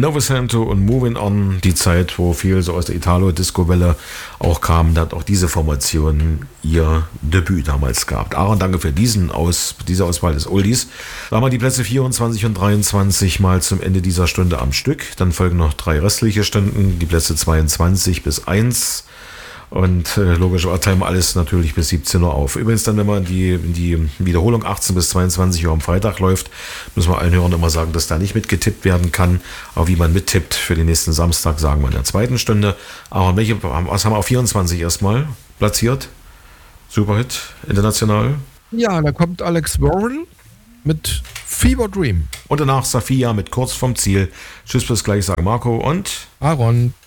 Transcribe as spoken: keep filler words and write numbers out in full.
Novecento und Moving On, die Zeit, wo viel so aus der Italo-Disco-Welle auch kam, da hat auch diese Formation ihr Debüt damals gehabt. Aaron, danke für diesen Aus, diese Auswahl des Oldies. Da haben wir die Plätze vierundzwanzig und dreiundzwanzig mal zum Ende dieser Stunde am Stück. Dann folgen noch drei restliche Stunden, die Plätze zweiundzwanzig bis eins. Und äh, logischerweise teilen wir alles natürlich bis siebzehn Uhr auf. Übrigens dann, wenn man die, die Wiederholung achtzehn bis zweiundzwanzig Uhr am Freitag läuft, müssen wir allen Hörern immer sagen, dass da nicht mitgetippt werden kann. Aber wie man mittippt für den nächsten Samstag, sagen wir in der zweiten Stunde. Aber welche, was haben wir auf vierundzwanzig erstmal platziert? Superhit, international. Ja, da kommt Alex Warren mit Fever Dream. Und danach Safia mit Kurz vom Ziel. Tschüss, bis gleich, sagen Marco und Aaron.